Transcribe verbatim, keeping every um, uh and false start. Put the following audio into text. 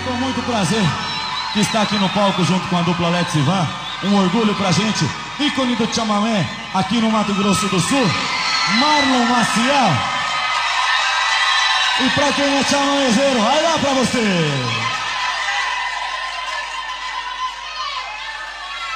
com muito prazer que está aqui no palco junto com a dupla Alex Ivan. Um orgulho pra gente, ícone do chamamé aqui no Mato Grosso do Sul, Marlon Maciel. E pra quem é chamamezeiro, vai lá pra você!